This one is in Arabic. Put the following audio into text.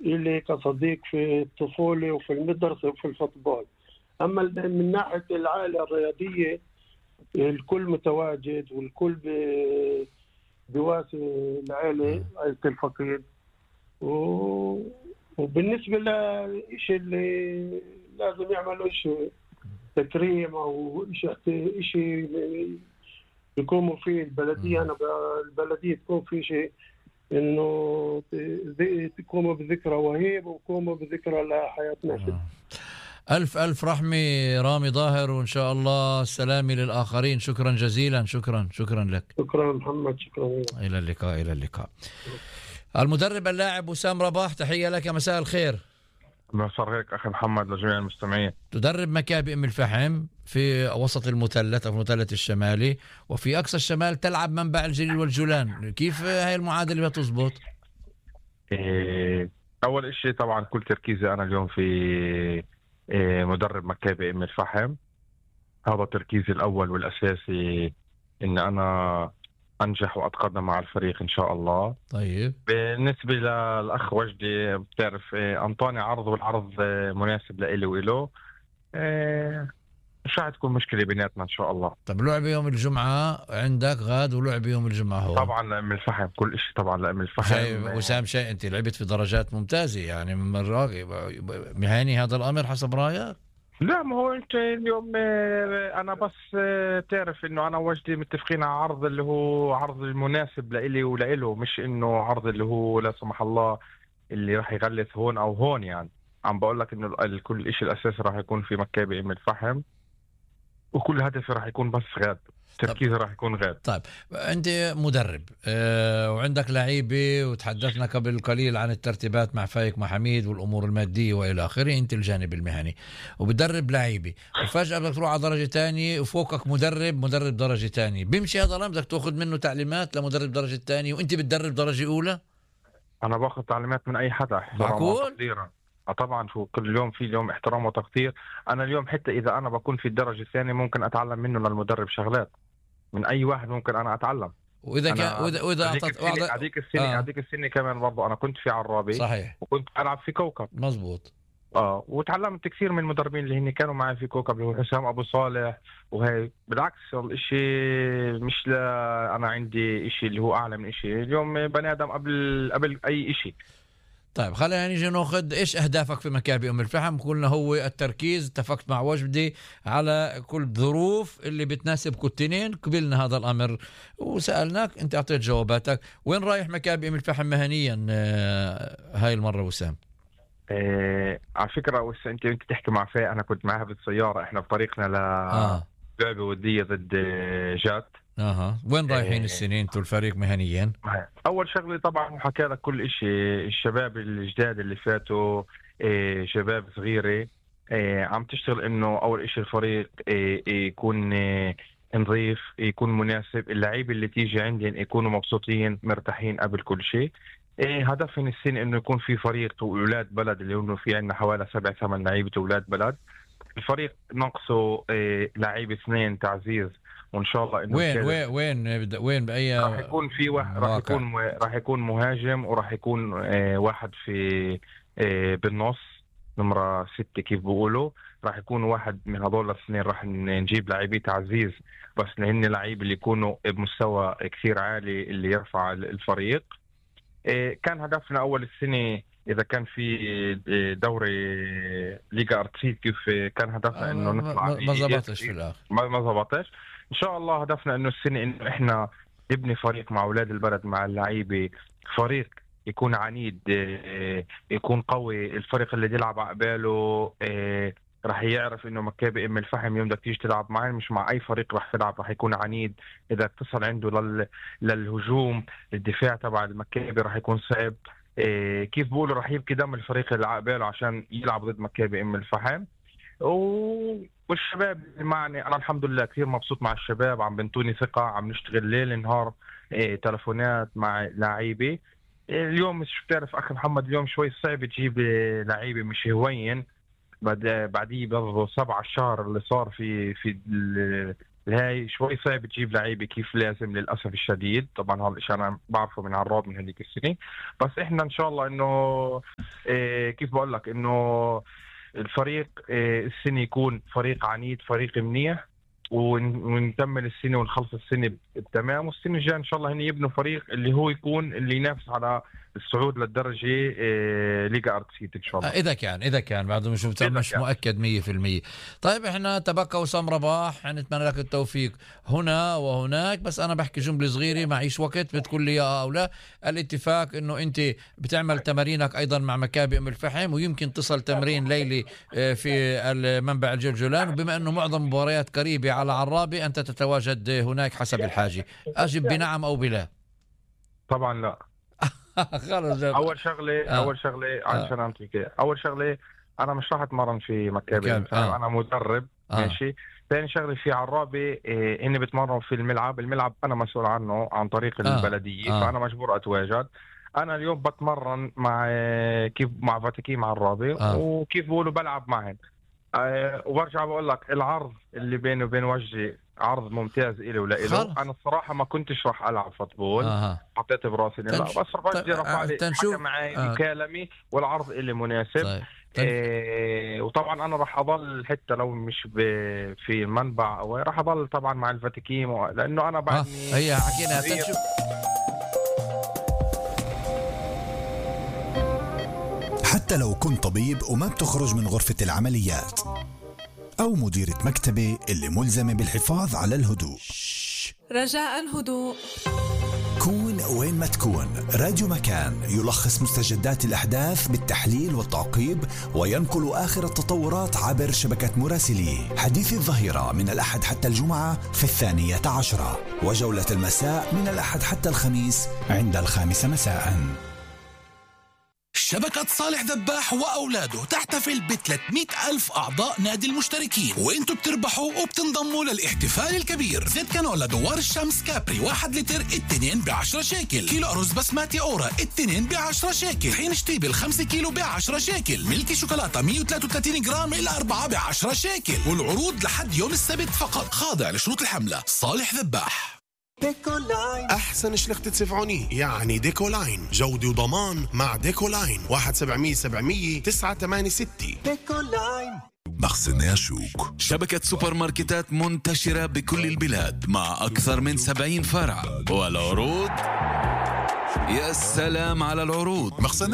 إلي كصديق في الطفولة وفي المدرسة وفي الفوتبول. أما من ناحية العائلة الرياضية الكل متواجد والكل بواسي العائلة، عائلة الفقيد. وبالنسبة لإشي اللي لازم يعملوا إشي تكريم أو إشي يقوموا فيه البلدية. أنا البلدية تكون في شيء إنه تقوموا بذكرى وهيب وقوموا بذكرى لحياة ناس. ألف ألف رحمة رامي ظاهر، وإن شاء الله السلام للآخرين. شكرا جزيلا. شكرا لك. شكرا محمد. شكرا. إلى اللقاء. المدرب اللاعب وسام رباح، تحية لك، مساء الخير. مساء الخير أخي محمد لجميع المستمعين. تدرب مكابي أم الفحم في وسط المثلث أو المثلث الشمالي، وفي أقصى الشمال تلعب منبع الجليل والجولان. كيف هاي المعادلة بتزبط؟ أول إشي طبعا كل تركيزي أنا اليوم في مدرب مكابي أم الفحم. هذا تركيزي الأول والأساسي، إن أنا أنجح وأتقدم مع الفريق إن شاء الله. طيب بالنسبة للأخ وجدي، بتعرف أنطاني عرض، والعرض مناسب لإلي وإله. مش هتكون مشكلة بيناتنا إن شاء الله. طب لعب يوم الجمعة عندك غاد، ولعب يوم الجمعة هو طبعا لأم الفحم كل إشي، طبعا لأم الفحم. وسام شيء أنت لعبت في درجات ممتازة يعني، من مهاني هذا الأمر حسب رأيك؟ لا، ما هو انت اليوم انا بس تعرف انه انا وجدي متفقين على عرض اللي هو عرض المناسب لإلي ولإله، مش انه عرض اللي هو لا سمح الله اللي راح يغلس هون او هون. يعني عم بقول لك انه كل اشي الاساسي راح يكون في مكابي ام الفحم، وكل هدفي راح يكون بس غاد، تركيزي راح يكون غاد. طيب انت مدرب وعندك لعيبه، وتحدثنا قبل قليل عن الترتيبات مع فايق مع حميد والامور الماديه والى اخره. انت الجانب المهني وبتدرب لعيبه، وفجاه بدك تروح على درجه ثانيه وفوقك مدرب درجه ثانيه. بيمشي هذا الامر؟ بدك تاخذ منه تعليمات لمدرب درجه ثانيه وانت بتدرب درجه اولى؟ انا باخذ تعليمات من اي حدا، معقول؟ طبعا شو كل يوم في اليوم احترام وتقدير. انا اليوم حتى اذا انا بكون في الدرجه الثانيه ممكن اتعلم منه للمدرب شغلات، من اي واحد ممكن انا اتعلم. واذا كان واذا هذيك السنه كمان برضه انا كنت في عرابي. صحيح. وكنت العب في كوكب. مزبوط. وتعلمت كثير من المدربين اللي هن كانوا معي في كوكب، اللي هو حسام ابو صالح وهي. بالعكس الاشي مش انا عندي اشي اللي هو اعلى من اشي. اليوم بني ادم قبل اي اشي. طيب خلينا نيجي ناخذ ايش اهدافك في مكابي ام الفحم. قلنا هو التركيز، اتفقت مع وجدي على كل الظروف اللي بتناسب كلتنين، قبلنا هذا الامر وسالناك، انت اعطيت جواباتك. وين رايح مكابي ام الفحم مهنيا هاي المره وسام؟ على فكره انت تحكي مع فاي، انا كنت معها بالسياره، احنا بطريقنا لعبه وديه ضد جات. وين رايحين السنين انتوا الفريق مهنيا؟ اول شغله طبعا حكى لك كل إشي، الشباب الجداد اللي فاتوا شباب صغيره عم تشتغل، انه اول إشي الفريق يكون نظيف، يكون مناسب، اللعيبه اللي تيجي عندي يكونوا مبسوطين مرتاحين قبل كل شيء. هدف من السنه انه يكون في فريق اولاد بلد، اللي انه في عندنا حوالي 7-8 لعيبه اولاد بلد. الفريق ناقصه لعيب 2 تعزيز، وان شاء الله انه وين باي راح يكون في واحد، راح يكون مهاجم، وراح يكون واحد في بالنص نمرة 6 كيف بيقولوا. راح يكون واحد من هذول الاثنين، راح نجيب لاعبي تعزيز، بس لهن لعيب اللي يكونوا بمستوى كثير عالي اللي يرفع الفريق. كان هدفنا اول السنه اذا كان في دوري ليغا ارتسيت، كيف كان هدفنا انه نطلع. ما زبطش في الاخر، ما زبطش. ان شاء الله هدفنا انه السنه انه احنا نبني فريق مع اولاد البلد، مع اللعيبه، فريق يكون عنيد، يكون قوي. الفريق اللي يلعب عقباله راح يعرف انه مكابي ام الفحم يوم بدك تيجي تلعب معي مش مع اي فريق راح تلعب، راح يكون عنيد. اذا اتصل عنده للهجوم، الدفاع تبع المكابي راح يكون صعب. كيف بقولوا راح يبكي دم الفريق اللي عقباله عشان يلعب ضد مكابي ام الفحم. والشباب معني انا الحمد لله كثير مبسوط مع الشباب، عم بنتوني ثقه، عم نشتغل ليل نهار تلفونات مع لاعيبه. اليوم مش بتعرف اخي محمد، اليوم شوي صعب تجيب لعيبه، مش هوين بعديه برضه 7 شهر اللي صار في هاي شوي صعب تجيب لعيبه كيف لازم للاسف الشديد. طبعا هذا الشيء انا بعرفه من عراب من هذيك السنه، بس احنا ان شاء الله انه كيف بقول لك إنه الفريق السنة يكون فريق عنيد، فريق منيح، ونكمل السنة ونخلص السنة بتمام، والسنة الجاية إن شاء الله هن يبنوا فريق اللي هو يكون اللي ينافس على الصعود للدرجة ليغا أركسيت إن شاء الله. إذا كان بعده مش مؤكد 100%. طيب إحنا تبقى وسام رباح، نتمنى لك التوفيق هنا وهناك، بس أنا بحكي جملة صغيرة، معيش وقت، بتقول لي يا أو لا. الاتفاق إنه أنت بتعمل تمارينك أيضا مع مكابي أم الفحم، ويمكن تصل تمرين ليلي في المنبع الجلجولان، وبما أنه معظم مباريات قريبة على عرابي أنت تتواجد هناك حسب الحاجة. أجب بنعم أو بلا؟ طبعا لا. اول شغله عشان انطيك اول شغله، انا مش راح اتمرن في مكابي. انا مدرب. ماشي. ثاني شغله في عرابي اني بتمرن في الملعب انا مسؤول عنه عن طريق البلديه. فانا مجبور اتواجد. انا اليوم بتمرن مع فاتيكيم عرابي وكيف بقولوا بلعب معهم. وبرجع بقول لك العرض اللي بيني وبين وجهي عرض ممتاز إلي ولإله. أنا الصراحة ما كنتش راح ألعب فوتبول. حطيت براسي لا، بس وجهي رفع لي حكى معي بكلامي والعرض اللي مناسب. وطبعا أنا راح أضل حتى لو مش في المنبع أو راح أضل طبعا مع الفاتيكيم، لأنه أنا بعدني هي حكينا. حتى لو كنت طبيب وما بتخرج من غرفة العمليات، أو مديرة مكتبة اللي ملزمة بالحفاظ على الهدوء، رجاء هدوء. كون وين ما تكون، راديو مكان يلخص مستجدات الأحداث بالتحليل والتعقيب، وينقل آخر التطورات عبر شبكة مراسليه. حديث الظهيرة من الأحد حتى الجمعة في 12:10، وجولة المساء من الأحد حتى الخميس عند 5 مساء. شبكة صالح ذباح وأولاده تحتفل ب300,000 أعضاء نادي المشتركين، وإنتوا بتربحوا وبتنضموا للاحتفال الكبير. زيت كانولا دوار الشمس كابري 1 لتر 2 ب10 شيكل. كيلو أرز بسماتي أورا 2 ب10 شيكل. حين شتيبل 5 كيلو ب10 شيكل. ملكي شوكولاتة 133 جرام إلى 4 ب10 شيكل. والعروض لحد يوم السبت فقط، خاضع لشروط الحملة. صالح ذباح. ديكولاين أحسن شلخة سفعوني، يعني ديكولاين جودة وضمان مع ديكولاين. 1-700-700-986. ديكولاين. مخزن ياشوك، شبكة سوبر ماركتات منتشرة بكل البلاد مع أكثر من 70 فرع. والعروض، يا سلام على العروض. مخزن